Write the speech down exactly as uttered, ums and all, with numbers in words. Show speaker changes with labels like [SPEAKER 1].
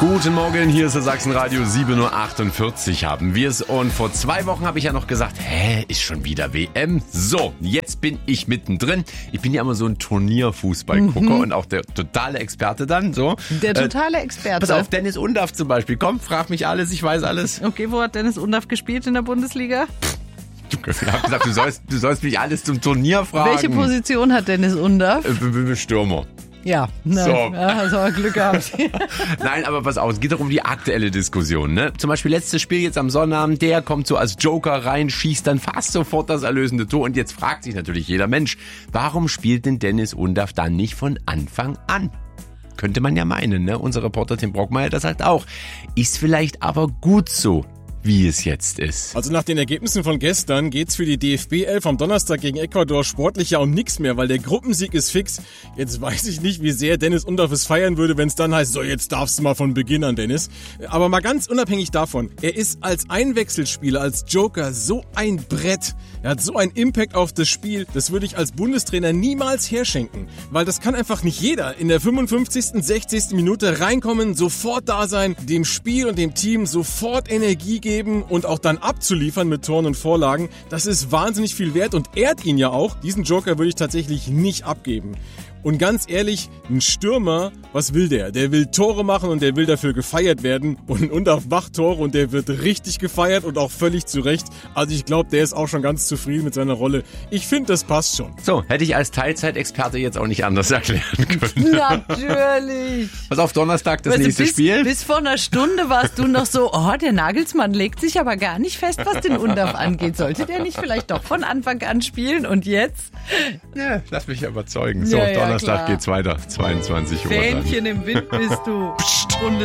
[SPEAKER 1] Guten Morgen, hier ist das Sachsenradio, sieben Uhr achtundvierzig haben wir es. Und vor zwei Wochen habe ich ja noch gesagt, hä, ist schon wieder W M? So, jetzt bin ich mittendrin. Ich bin ja immer so ein Turnierfußballgucker mhm. und auch der totale Experte dann. So.
[SPEAKER 2] Der totale Experte.
[SPEAKER 1] Pass auf, Dennis Undaff zum Beispiel. Komm, frag mich alles, ich weiß alles.
[SPEAKER 2] Okay, wo hat Dennis Undaff gespielt in der Bundesliga?
[SPEAKER 1] Ich habe gesagt, du sollst, du sollst mich alles zum Turnier fragen.
[SPEAKER 2] Welche Position hat Dennis Undaff?
[SPEAKER 1] Äh, Stürmer.
[SPEAKER 2] Ja, na,
[SPEAKER 1] so.
[SPEAKER 2] Ja, hast aber Glück gehabt.
[SPEAKER 1] Nein, aber pass auf, es geht doch um die aktuelle Diskussion. Ne? Zum Beispiel letztes Spiel jetzt am Sonnabend, der kommt so als Joker rein, schießt dann fast sofort das erlösende Tor. Und jetzt fragt sich natürlich jeder Mensch, warum spielt denn Dennis Undaff dann nicht von Anfang an? Könnte man ja meinen, ne? Unser Reporter Tim Brockmeier, das sagt auch. Ist vielleicht aber gut so, wie es jetzt ist.
[SPEAKER 3] Also nach den Ergebnissen von gestern geht's für die D F B elf am Donnerstag gegen Ecuador sportlich ja um nichts mehr, weil der Gruppensieg ist fix. Jetzt weiß ich nicht, wie sehr Dennis Undaff es feiern würde, wenn es dann heißt, so jetzt darfst du mal von Beginn an, Dennis. Aber mal ganz unabhängig davon, er ist als Einwechselspieler, als Joker so ein Brett. Er hat so einen Impact auf das Spiel, das würde ich als Bundestrainer niemals herschenken. Weil das kann einfach nicht jeder in der fünfundfünfzigsten, sechzigsten Minute reinkommen, sofort da sein, dem Spiel und dem Team sofort Energie geben und auch dann abzuliefern mit Toren und Vorlagen. Das ist wahnsinnig viel wert und ehrt ihn ja auch. Diesen Joker würde ich tatsächlich nicht abgeben. Und ganz ehrlich, ein Stürmer, was will der? Der will Tore machen und der will dafür gefeiert werden. Und Undaff macht Tore und der wird richtig gefeiert und auch völlig zu Recht. Also ich glaube, der ist auch schon ganz zufrieden mit seiner Rolle. Ich finde, das passt schon.
[SPEAKER 1] So, hätte ich als Teilzeitexperte jetzt auch nicht anders erklären können.
[SPEAKER 2] Natürlich.
[SPEAKER 1] Pass auf, Donnerstag das
[SPEAKER 2] weißt
[SPEAKER 1] nächste
[SPEAKER 2] du, bis,
[SPEAKER 1] Spiel.
[SPEAKER 2] Bis vor einer Stunde warst du noch so, oh, der Nagelsmann legt sich aber gar nicht fest, was den Undaff angeht. Sollte der nicht vielleicht doch von Anfang an spielen? Und jetzt?
[SPEAKER 1] Ja, lass mich überzeugen. So,
[SPEAKER 2] ja, ja,
[SPEAKER 1] Donnerstag
[SPEAKER 2] klar.
[SPEAKER 1] geht's weiter, zweiundzwanzig Uhr.
[SPEAKER 2] Fähnchen im Wind bist du.